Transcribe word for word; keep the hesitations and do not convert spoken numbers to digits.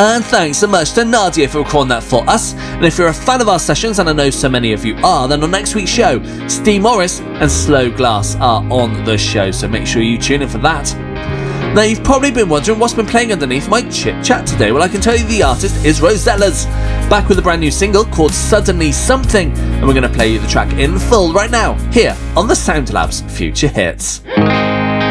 And thanks so much to Nadia for recording that for us. And if you're a fan of our sessions, and I know so many of you are, then on next week's show, Steve Morris and Slow Glass are on the show, so make sure you tune in for that. Now, you've probably been wondering what's been playing underneath my chit-chat today. Well, I can tell you the artist is Rosellas, back with a brand new single called Suddenly Something, and we're going to play you the track in full right now, here on the Sound Labs Future Hits.